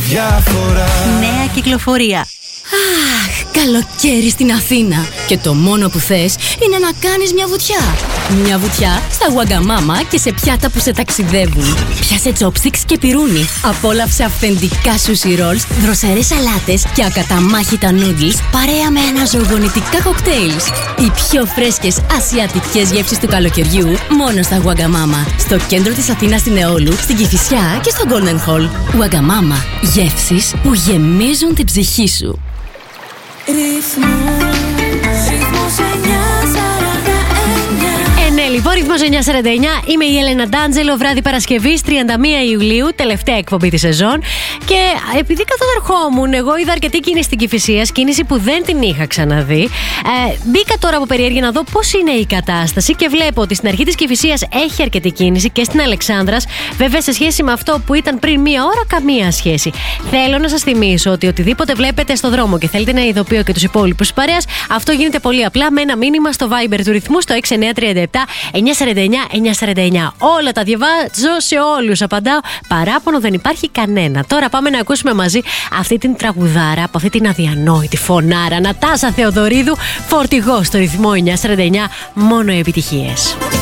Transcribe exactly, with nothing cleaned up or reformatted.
διαφορά. Νέα κυκλοφορία. Αχ, καλοκαίρι στην Αθήνα. Και το μόνο που θες είναι να κάνεις μια βουτιά. Μια βουτιά στα Wagamama και σε πιάτα που σε ταξιδεύουν. Πιάσε chopsticks και πυρούνι. Απόλαυσε αυθεντικά sushi rolls, δροσερές σαλάτες και ακαταμάχητα noodles παρέα με αναζωογονητικά κοκτέιλς. Οι πιο φρέσκες ασιατικές γεύσεις του καλοκαιριού μόνο στα Wagamama. Στο κέντρο της Αθήνας στην Εόλου, στην Κηφισιά και στο Golden Hall. Wagamama. Γεύσεις που γεμίζουν την ψυχή σου. Ρυθμός, ρυθμός εννιά σαράντα εννιά. Ε, ναι, λοιπόν, ρυθμός εννιά σαράντα εννιά. Είμαι η Έλενα Ντάντζελο, βράδυ Παρασκευής, τριάντα μία Ιουλίου, τελευταία εκπομπή της σεζόν. Και επειδή καθώς ερχόμουν, εγώ είδα αρκετή κίνηση στην Κηφισίας, κίνηση που δεν την είχα ξαναδεί. Ε, μπήκα τώρα από περιέργεια να δω πώς είναι η κατάσταση και βλέπω ότι στην αρχή της Κηφισίας έχει αρκετή κίνηση και στην Αλεξάνδρας. Βέβαια, σε σχέση με αυτό που ήταν πριν μία ώρα, καμία σχέση. Θέλω να σας θυμίσω ότι οτιδήποτε βλέπετε στο δρόμο και θέλετε να ειδοποιώ και τους υπόλοιπους παρέας, αυτό γίνεται πολύ απλά με ένα μήνυμα στο Viber του ρυθμού στο έξι εννιά τρία επτά εννιά σαράντα εννιά εννιά σαράντα εννιά. Όλα τα διαβάζω, σε όλους απαντάω. Παράπονο δεν υπάρχει κανένα. Τώρα πάμε να ακούσουμε μαζί αυτή την τραγουδάρα από αυτή την αδιανόητη φωνάρα. Νατάσα Θεοδωρίδου, Φορτηγό στο ρυθμό εννιά σαράντα εννιά. Μόνο επιτυχίες.